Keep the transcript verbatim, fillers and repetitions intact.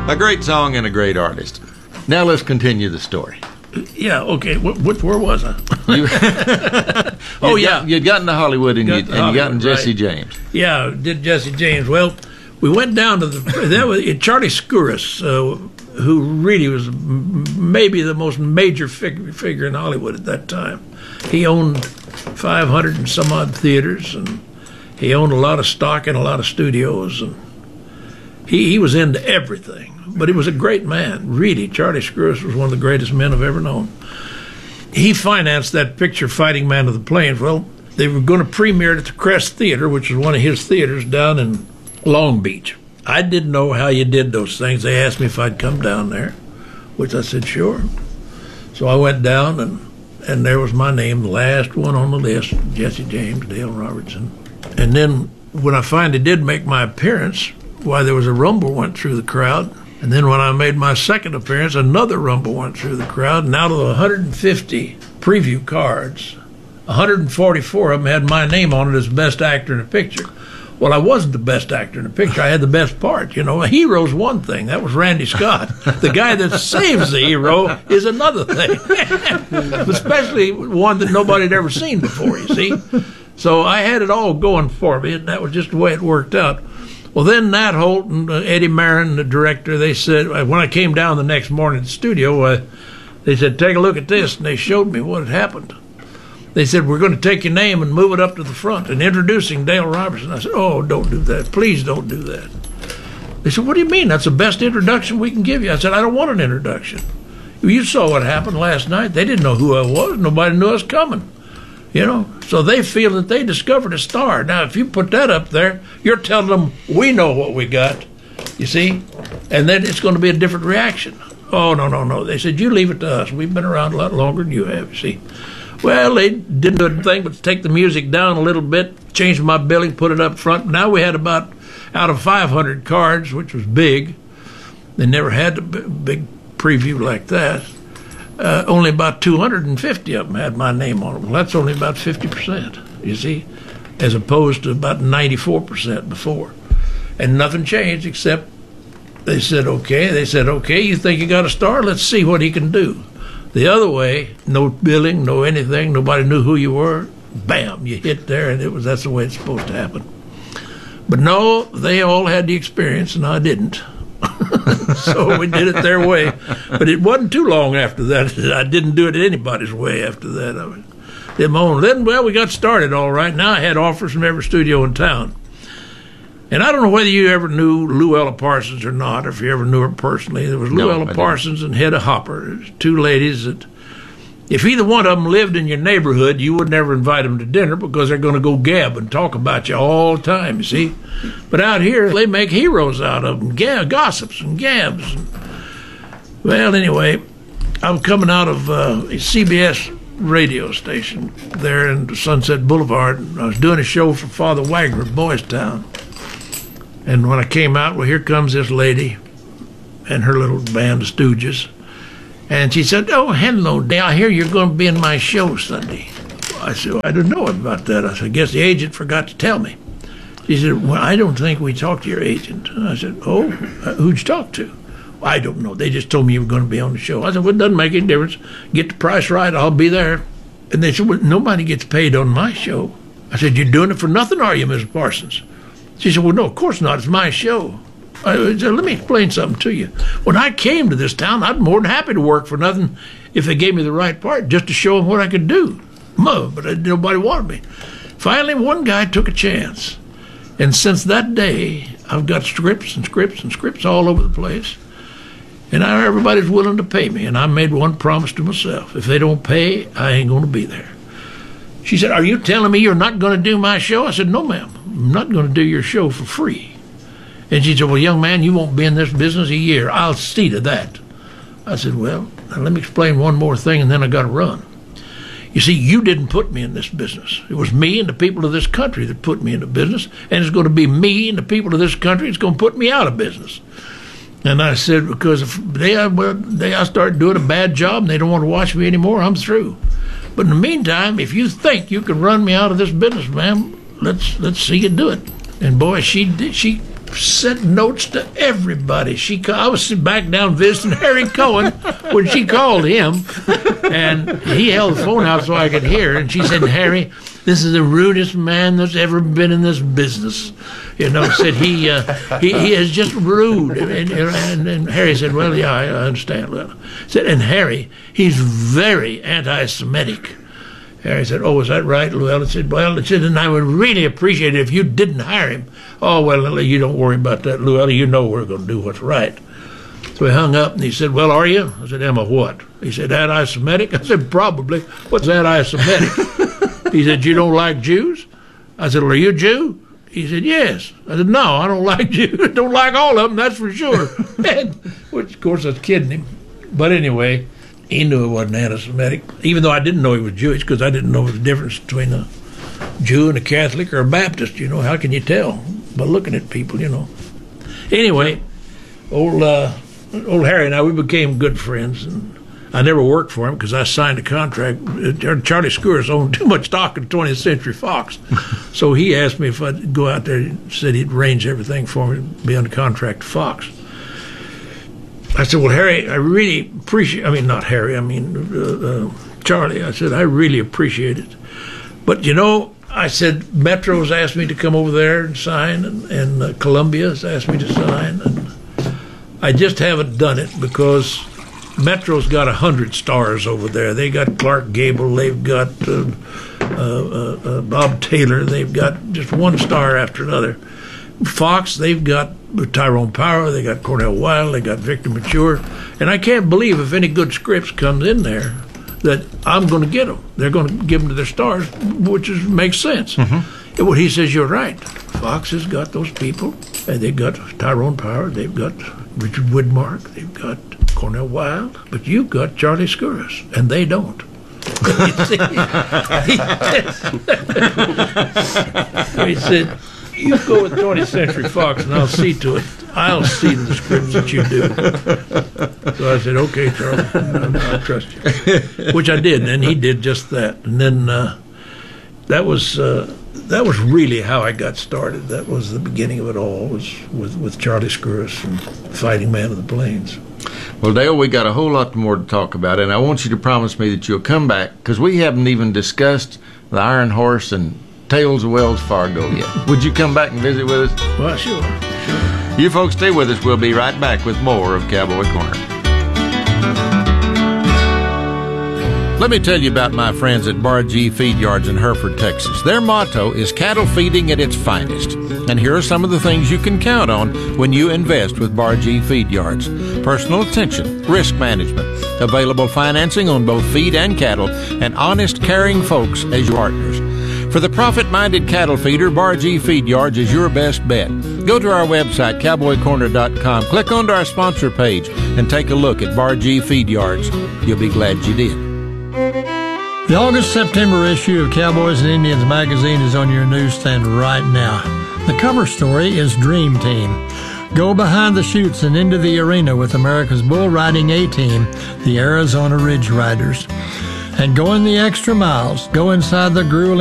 A great song and a great artist. Now let's continue the story. Yeah, okay. What, what, where was I? You, oh, you'd yeah. got, you'd gotten to Hollywood and, Got you'd, to and you got in Hollywood, Jesse right. James. Yeah, did Jesse James. Well, we went down to the, that was Charlie Skouras, uh, who really was m- maybe the most major fig- figure in Hollywood at that time. He owned five hundred and some odd theaters, and he owned a lot of stock in a lot of studios, and he, he was into everything. But he was a great man, really. Charlie Skouras was one of the greatest men I've ever known. He financed that picture, Fighting Man of the Plains. Well, they were going to premiere it at the Crest Theater, which was one of his theaters down in Long Beach. I didn't know how you did those things. They asked me if I'd come down there, which I said, sure. So I went down, and, and there was my name, the last one on the list, Jesse James, Dale Robertson. And then when I finally did make my appearance, why, there was a rumble went through the crowd. And then when I made my second appearance, another rumble went through the crowd. And out of the one hundred fifty preview cards, one hundred forty-four of them had my name on it as best actor in a picture. Well, I wasn't the best actor in the picture. I had the best part. You know, a hero's one thing. That was Randy Scott. The guy that saves the hero is another thing, especially one that nobody had ever seen before, you see. So I had it all going for me, and that was just the way it worked out. Well, then Nat Holt and uh, Eddie Marin, the director, they said, when I came down the next morning to the studio, uh, they said, take a look at this, and they showed me what had happened. They said, we're going to take your name and move it up to the front and introducing Dale Robertson. I said, oh, don't do that. Please don't do that. They said, what do you mean? That's the best introduction we can give you. I said, I don't want an introduction. You saw what happened last night. They didn't know who I was. Nobody knew I was coming. You know, so they feel that they discovered a star. Now, if you put that up there, you're telling them, we know what we got, you see? And then it's going to be a different reaction. Oh, no, no, no. They said, you leave it to us. We've been around a lot longer than you have, you see. Well, they didn't do anything but take the music down a little bit, change my billing, put it up front. Now we had about, out of five hundred cards, which was big. They never had a big preview like that. Uh, only about two hundred fifty of them had my name on it. Well, that's only about fifty percent, you see, as opposed to about ninety-four percent before. And nothing changed except they said, okay, they said, okay, you think you got a star? Let's see what he can do. The other way, no billing, no anything, nobody knew who you were. Bam, you hit there, and it was that's the way it's supposed to happen. But no, they all had the experience, and I didn't. So we did it their way. But it wasn't too long after that. I didn't do it anybody's way after that. I mean, did my own. Then, well, we got started all right. Now I had offers from every studio in town. And I don't know whether you ever knew Luella Parsons or not, or if you ever knew her personally. There was Luella no, Parsons and Hedda Hopper, two ladies that, if either one of them lived in your neighborhood, you would never invite them to dinner because they're going to go gab and talk about you all the time, you see. But out here, they make heroes out of them, gab, gossips and gabs. Well, anyway, I'm coming out of uh, a C B S radio station there in Sunset Boulevard. I was doing a show for Father Wagner of Boys Town. And when I came out, well, here comes this lady and her little band of stooges. And she said, oh, hello, Dale, I hear you're going to be in my show Sunday. I said, I didn't know about that. I said, I guess the agent forgot to tell me. She said, well, I don't think we talked to your agent. And I said, oh, uh, who'd you talk to? Well, I don't know. They just told me you were going to be on the show. I said, well, it doesn't make any difference. Get the price right, I'll be there. And they said, well, nobody gets paid on my show. I said, you're doing it for nothing, are you, Miss Parsons? She said, well, no, of course not. It's my show. I said, let me explain something to you. When I came to this town, I'd be more than happy to work for nothing if they gave me the right part, just to show them what I could do. But nobody wanted me. Finally, one guy took a chance. And since that day, I've got scripts and scripts and scripts all over the place. And now everybody's willing to pay me. And I made one promise to myself. If they don't pay, I ain't going to be there. She said, are you telling me you're not going to do my show? I said, no, ma'am. I'm not going to do your show for free. And she said, well, young man, you won't be in this business a year. I'll see to that. I said, well, now let me explain one more thing, and then I got to run. You see, you didn't put me in this business. It was me and the people of this country that put me into business, and it's going to be me and the people of this country that's going to put me out of business. And I said, because if they, well, they I start doing a bad job and they don't want to watch me anymore, I'm through. But in the meantime, if you think you can run me out of this business, ma'am, let's let's see you do it. And boy, she did, she sent notes to everybody. She, ca- I was back down visiting Harry Cohen when she called him, and he held the phone out so I could hear. And she said, "Harry, this is the rudest man that's ever been in this business." You know, said he uh, he, he is just rude. And, and, and Harry said, "Well, yeah, I understand." Well, said, and Harry, he's very anti-Semitic. Harry said, "Oh, is that right, Llewellyn?" I said, "Well," it said, "and I would really appreciate it if you didn't hire him." "Oh, well, you don't worry about that, Llewellyn. You know we're going to do what's right." So he hung up, and he said, "Well, are you?" I said, "Am I what?" He said, "Anti-Semitic?" I said, "Probably. What's anti-Semitic?" He said, "You don't like Jews?" I said, "Well, are you a Jew?" He said, "Yes." I said, "No, I don't like Jews. Don't like all of them, that's for sure." And, which, of course, I was kidding him. But anyway, he knew it wasn't anti-Semitic, even though I didn't know he was Jewish, because I didn't know the difference between a Jew and a Catholic or a Baptist. You know, how can you tell by looking at people, you know? Anyway, old uh, old Harry and I, we became good friends, and I never worked for him because I signed a contract. Charlie Skouras owned too much stock in twentieth Century Fox, so he asked me if I'd go out there. And said he'd arrange everything for me to be under contract to Fox. I said, "Well, Harry, I really appreciate." I mean, not Harry. I mean, uh, uh, Charlie. I said, "I really appreciate it, but you know," I said, "Metro's asked me to come over there and sign, and, and uh, Columbia's asked me to sign, and I just haven't done it because Metro's got a hundred stars over there. They got Clark Gable, they've got uh, uh, uh, uh, Bob Taylor, they've got just one star after another. Fox, they've got Tyrone Power, they got Cornel Wilde, they got Victor Mature, and I can't believe if any good scripts comes in there that I'm going to get them. They're going to give them to their stars, which is, makes sense." Mm-hmm. And well, he says, "You're right. Fox has got those people, and they've got Tyrone Power, they've got Richard Widmark, they've got Cornel Wilde, but you've got Charlie Skouras, and they don't." he said, he said, "You go with twentieth Century Fox, and I'll see to it. I'll see to the scripts that you do." So I said, "Okay, Charlie, I, I trust you," which I did, and he did just that. And then uh, that was uh, that was really how I got started. That was the beginning of it all. Was with with Charlie Skouras and Fighting Man of the Plains. Well, Dale, we got a whole lot more to talk about, and I want you to promise me that you'll come back, because we haven't even discussed the Iron Horse and Tales of Wells Fargo yet. Would you come back and visit with us? Well, sure, sure. You folks stay with us. We'll be right back with more of Cowboy Corner. Let me tell you about my friends at Bar G Feed Yards in Hereford, Texas. Their motto is cattle feeding at its finest. And here are some of the things you can count on when you invest with Bar G Feed Yards. Personal attention, risk management, available financing on both feed and cattle, and honest, caring folks as your partners. For the profit-minded cattle feeder, Bar G Feed Yards is your best bet. Go to our website, cowboy corner dot com, click onto our sponsor page, and take a look at Bar G Feed Yards. You'll be glad you did. The August-September issue of Cowboys and Indians magazine is on your newsstand right now. The cover story is Dream Team. Go behind the chutes and into the arena with America's bull riding A-team, the Arizona Ridge Riders. And go in the extra miles. Go inside the grueling